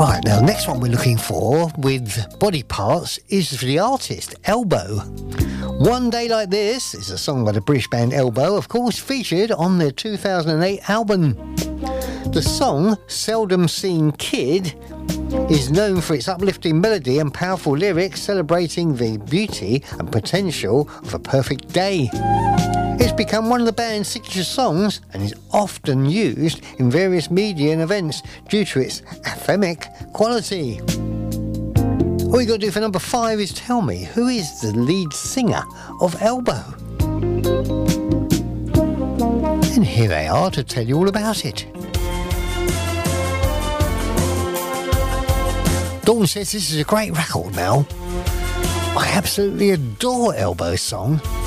Right, now the next one we're looking for with body parts is the artist, Elbow. One Day Like This is a song by the British band Elbow, of course featured on their 2008 album. The song, Seldom Seen Kid, is known for its uplifting melody and powerful lyrics celebrating the beauty and potential of a perfect day. It's become one of the band's signature songs and is often used in various media and events due to its anthemic quality. All you got to do for number 5 is tell me, who is the lead singer of Elbow? And here they are to tell you all about it. Dawn says this is a great record, Mel. I absolutely adore Elbow's song.